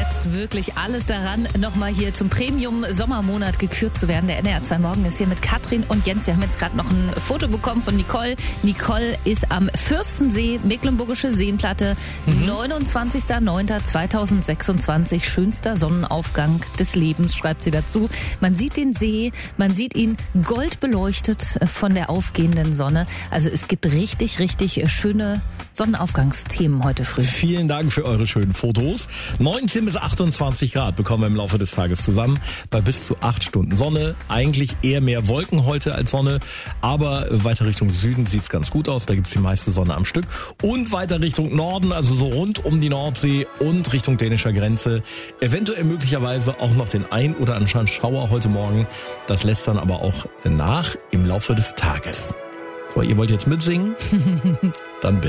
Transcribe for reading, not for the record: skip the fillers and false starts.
setzt wirklich alles daran, nochmal hier zum Premium-Sommermonat gekürt zu werden. Der NDR 2 Morgen ist hier mit Katrin und Jens. Wir haben jetzt gerade noch ein Foto bekommen von Nicole. Nicole ist am Fürstensee, Mecklenburgische Seenplatte, 29.09.2026. Schönster Sonnenaufgang des Lebens, schreibt sie dazu. Man sieht den See, man sieht ihn goldbeleuchtet von der aufgehenden Sonne. Also es gibt richtig, richtig schöne Sonnenaufgangsthemen heute früh. Vielen Dank für eure schönen Fotos. 19 bis 28 Grad bekommen wir im Laufe des Tages zusammen. Bei bis zu 8 Stunden Sonne. Eigentlich eher mehr Wolken heute als Sonne. Aber weiter Richtung Süden sieht's ganz gut aus. Da gibt's die meiste Sonne am Stück. Und weiter Richtung Norden, also so rund um die Nordsee und Richtung dänischer Grenze. Eventuell möglicherweise auch noch den ein oder anderen Schauer heute Morgen. Das lässt dann aber auch nach im Laufe des Tages. So, ihr wollt jetzt mitsingen? Dann bitte.